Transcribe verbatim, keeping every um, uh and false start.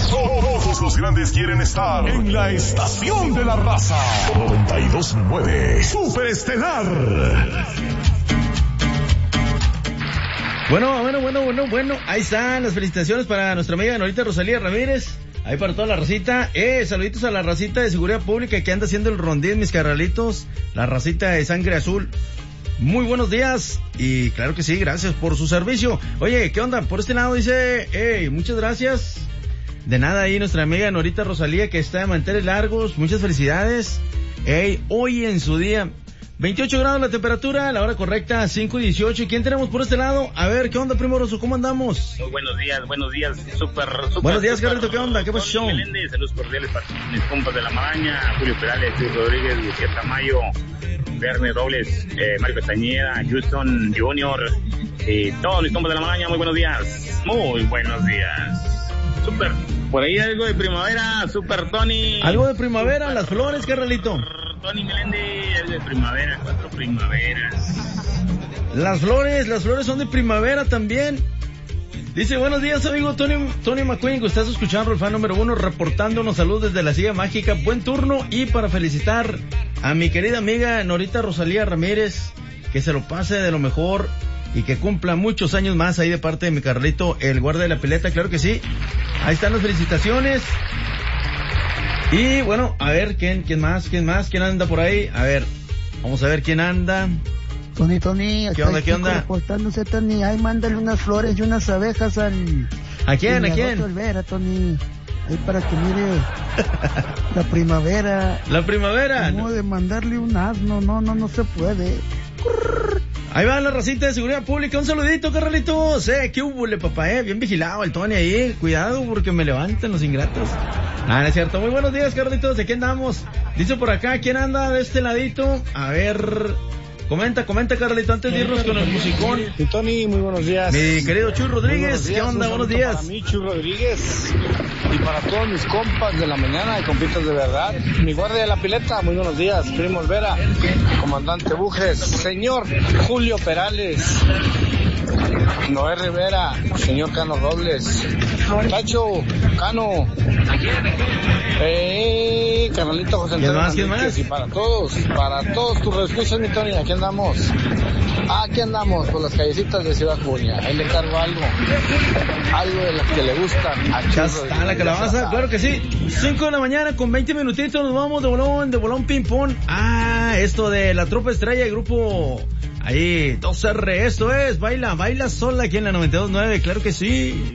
Todos los grandes quieren estar en la estación de la raza. noventa y dos punto nueve Superestelar. Bueno, bueno, bueno, bueno, bueno. Ahí están las felicitaciones para nuestra amiga Norita Rosalía Ramírez. Ahí para toda la racita. Eh, saluditos a la racita de seguridad pública que anda haciendo el rondín, mis carnalitos. La racita de sangre azul. Muy buenos días. Y claro que sí, gracias por su servicio. Oye, ¿qué onda? Por este lado dice, hey, muchas gracias. De nada ahí nuestra amiga Norita Rosalía que está de manteles largos. Muchas felicidades. Hey, hoy en su día. veintiocho grados la temperatura, la hora correcta, cinco y dieciocho. ¿Y quién tenemos por este lado? A ver, ¿qué onda, primo Rosso? ¿Cómo andamos? Muy buenos días, buenos días, súper, súper. Buenos días, Carlito, ¿qué onda? ¿Qué pasó? Meléndez, saludos cordiales para mis compas de la maraña, Julio Perales, Luis Rodríguez, Lucía Tamayo, Verne Robles, eh, Mario Castañeda, Houston Junior, y todos mis compas de la maraña, muy buenos días, muy buenos días. Súper, por ahí algo de primavera, súper Tony. Algo de primavera, super, las flores, Carlito. Tony Meléndez, algo de primavera, cuatro primaveras. Las flores, las flores son de primavera también. Dice, buenos días, amigo Tony, Tony McQueen, que estás escuchando el fan número uno, reportándonos salud desde la silla mágica. Buen turno y para felicitar a mi querida amiga Norita Rosalía Ramírez, que se lo pase de lo mejor y que cumpla muchos años más ahí de parte de mi Carlito, el guarda de la pileta, claro que sí. Ahí están las felicitaciones. Y bueno, a ver, ¿quién, quién más? ¿Quién más? ¿Quién anda por ahí? A ver, vamos a ver quién anda. Tony, Tony, ¿qué onda, qué onda? Reportándose, Tony, ahí mándale unas flores y unas abejas al... ¿A quién, a quién? Olvera, Tony, ahí para que mire la primavera. ¿La primavera? No, de mandarle un asno, no, no, no se puede. Ahí va la racita de seguridad pública, un saludito, Carlitos. Eh, qué hubole, papá, eh, bien vigilado el Tony ahí, cuidado porque me levantan los ingratos. Ah, no es cierto. Muy buenos días, Carlitos, ¿de qué andamos? Dice por acá, ¿quién anda de este ladito? A ver, comenta, comenta, Carlito, antes de irnos con el musicón. Y Tony, muy buenos días. Mi querido Chuy Rodríguez, ¿qué onda? Buenos días. Para mí, Chuy Rodríguez, y para todos mis compas de la mañana y compitas de verdad. Mi guardia de la pileta, muy buenos días. Primo Olvera, comandante Bujes, señor Julio Perales, Noé Rivera, señor Cano Robles, Tacho, Cano, eh, Carnalito José Antonio Manríquez, y para todos, para todos tus respuestas, mi Tony, aquí andamos, aquí andamos por las callecitas de Ciudad Junia. Ahí le encargo algo, algo de las que le gustan a Churro. A la calabaza, claro que sí. cinco de la mañana con veinte minutitos, nos vamos de bolón, de bolón ping pong. Ah, esto de la Tropa Estrella, el grupo ahí, dos R, esto es, baila, baila sola aquí en la noventa y dos punto nueve, claro que sí.